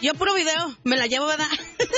Yo puro video, me la llevo, ¿verdad?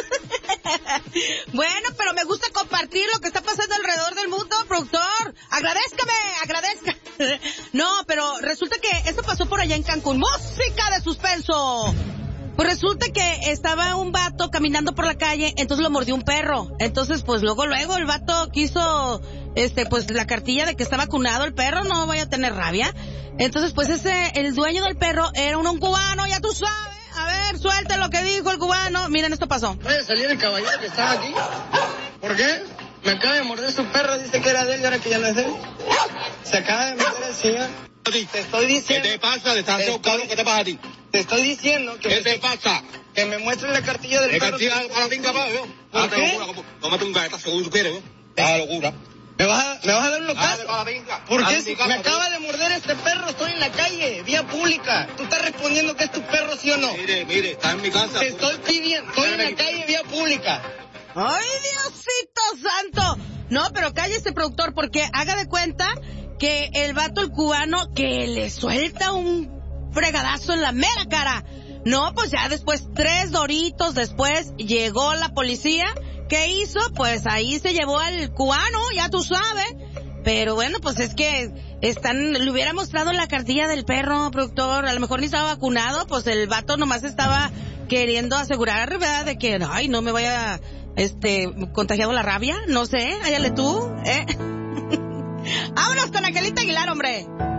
Bueno, pero me gusta compartir lo que está pasando alrededor del mundo, productor. Agradezca. No, pero resulta que esto pasó por allá en Cancún. ¡Música de suspenso! Pues resulta que estaba un vato caminando por la calle, entonces lo mordió un perro. Entonces, pues luego el vato quiso, pues la cartilla de que está vacunado el perro, no vaya a tener rabia. Entonces, pues el dueño del perro era un cubano, ya tú sabes. A ver, suelte lo que dijo el cubano. Miren, esto pasó. ¿Puede salir el caballero que estaba aquí? ¿Por qué? Me acaba de morder su perro, dice que era de él y ahora que ya no es de él. Se acaba de meter el señor. Te estoy diciendo... ¿Qué te pasa? ¿Te estás haciendo cabrón? ¿Qué te pasa a ti? Te estoy diciendo que... ¿Qué te pasa? Que me muestre la cartilla del perro. ¿Qué cartilla para la finca, pa, yo? ¿Por qué? Tómate un galletazo según tú quieres, ¿no? Ah, locura. ¿Me vas a dar un locazo? Dale, para la finca. ¿Por qué? Me acaba de morder este perro, estoy en la calle, vía pública. ¿Tú estás respondiendo que es tu perro, sí o no? Mire, está en mi casa. Te estoy pidiendo, estoy en la calle, vía pública. ¡Ay, Diosito santo! No, pero cállese, productor, porque haga de cuenta que el vato, el cubano, que le suelta un fregadazo en la mera cara. No, pues ya después, 3 doritos después, llegó la policía. ¿Qué hizo? Pues ahí se llevó al cubano, ya tú sabes. Pero bueno, pues es que le hubiera mostrado la cartilla del perro, productor. A lo mejor ni estaba vacunado, pues el vato nomás estaba queriendo asegurar, ¿verdad? De que, ay, no me vaya, contagiado la rabia. No sé, hállale tú, ¿eh? Vámonos con Angelita Aguilar, hombre.